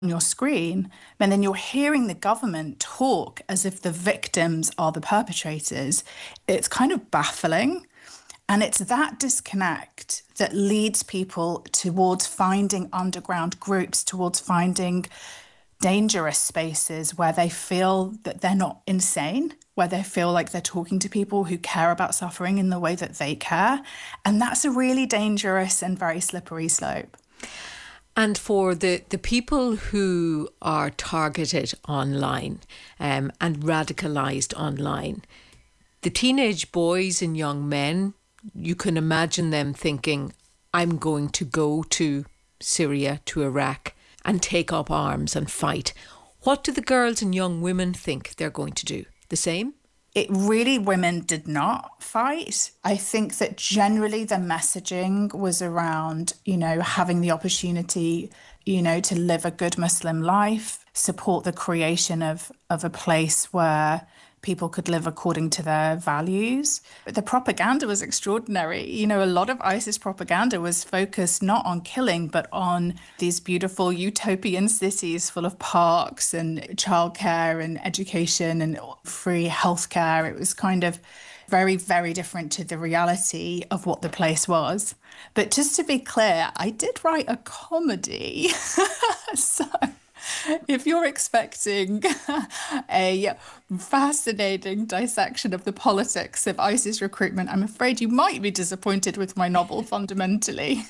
your screen, and then you're hearing the government talk as if the victims are the perpetrators. It's kind of baffling. And it's that disconnect that leads people towards finding underground groups, towards finding dangerous spaces where they feel that they're not insane, where they feel like they're talking to people who care about suffering in the way that they care. And that's a really dangerous and very slippery slope. And for the people who are targeted online and radicalised online, the teenage boys and young men, you can imagine them thinking, I'm going to go to Syria, to Iraq, and take up arms and fight. What do the girls and young women think they're going to do? The same? It really, women did not fight. I think that generally the messaging was around, having the opportunity, to live a good Muslim life, support the creation of a place where people could live according to their values. But the propaganda was extraordinary. A lot of ISIS propaganda was focused not on killing, but on these beautiful utopian cities full of parks and childcare and education and free healthcare. It was kind of very, very different to the reality of what the place was. But just to be clear, I did write a comedy. So if you're expecting a fascinating dissection of the politics of ISIS recruitment, I'm afraid you might be disappointed with my novel fundamentally.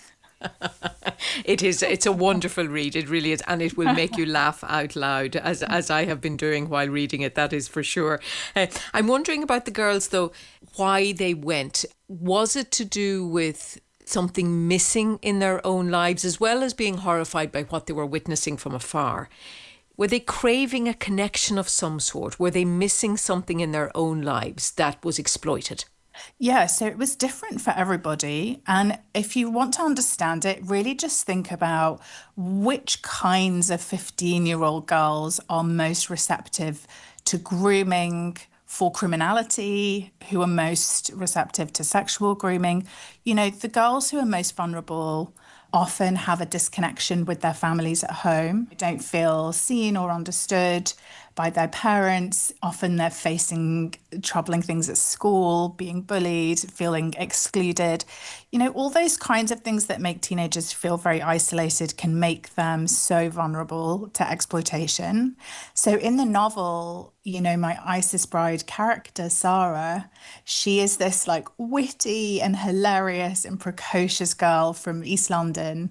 It's a wonderful read. It really is. And it will make you laugh out loud, as I have been doing while reading it, that is for sure. I'm wondering about the girls, though, why they went. Was it to do with something missing in their own lives, as well as being horrified by what they were witnessing from afar? Were they craving a connection of some sort? Were they missing something in their own lives that was exploited? Yeah, so it was different for everybody. And if you want to understand it, really just think about which kinds of 15-year-old girls are most receptive to grooming for criminality, who are most receptive to sexual grooming. The girls who are most vulnerable often have a disconnection with their families at home, don't feel seen or understood by their parents. Often they're facing troubling things at school, being bullied, feeling excluded. All those kinds of things that make teenagers feel very isolated can make them so vulnerable to exploitation. So in the novel, my ISIS bride character, Sarah, she is this like witty and hilarious and precocious girl from East London.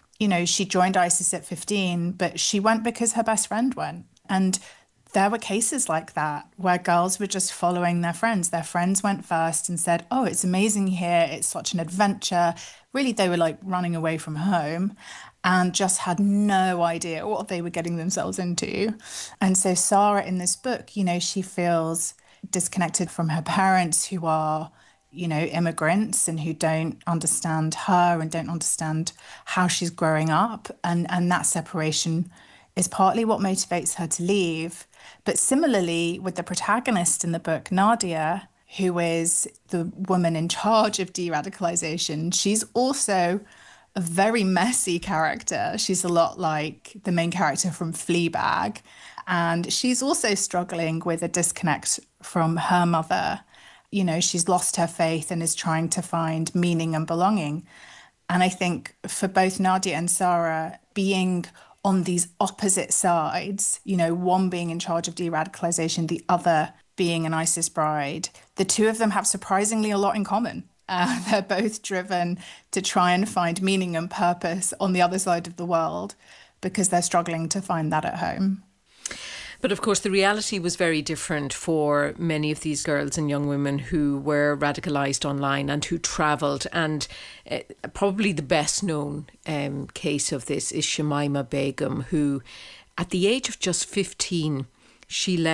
She joined ISIS at 15, but she went because her best friend went. And there were cases like that where girls were just following their friends. Their friends went first and said, oh, it's amazing here. It's such an adventure. Really, they were like running away from home and just had no idea what they were getting themselves into. And so Sarah in this book, she feels disconnected from her parents who are immigrants and who don't understand her and don't understand how she's growing up. And that separation is partly what motivates her to leave. But similarly, with the protagonist in the book, Nadia, who is the woman in charge of de-radicalization, she's also a very messy character. She's a lot like the main character from Fleabag. And she's also struggling with a disconnect from her mother. She's lost her faith and is trying to find meaning and belonging. And I think for both Nadia and Sarah, being on these opposite sides, one being in charge of de-radicalization, the other being an ISIS bride, the two of them have surprisingly a lot in common. They're both driven to try and find meaning and purpose on the other side of the world because they're struggling to find that at home. But of course, the reality was very different for many of these girls and young women who were radicalised online and who travelled. And probably the best known case of this is Shamima Begum, who at the age of just 15, she left